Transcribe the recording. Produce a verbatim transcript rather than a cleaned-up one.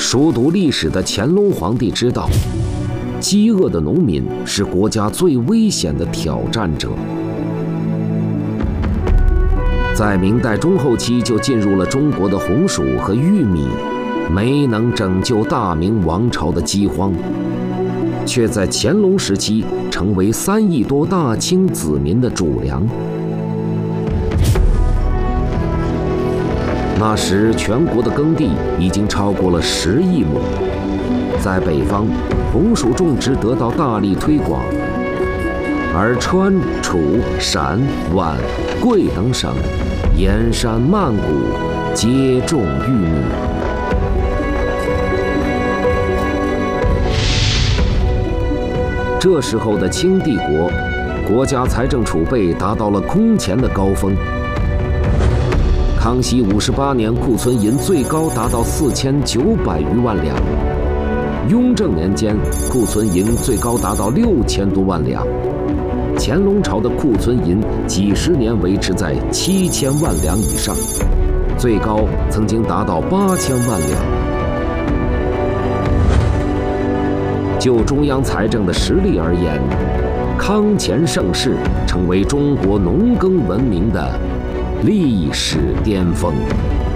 熟读历史的乾隆皇帝知道，饥饿的农民是国家最危险的挑战者。在明代中后期就进入了中国的红薯和玉米，没能拯救大明王朝的饥荒，却在乾隆时期成为三亿多大清子民的主粮。那时，全国的耕地已经超过了十亿亩，在北方，红薯种植得到大力推广，而川、楚、陕、皖、贵等省，盐山、曼谷皆种玉米。这时候的清帝国，国家财政储备达到了空前的高峰。康熙五十八年，库存银最高达到四千九百余万两；雍正年间，库存银最高达到六千多万两；乾隆朝的库存银几十年维持在七千万两以上，最高曾经达到八千万两。就中央财政的实力而言，康乾盛世成为中国农耕文明的历史巅峰。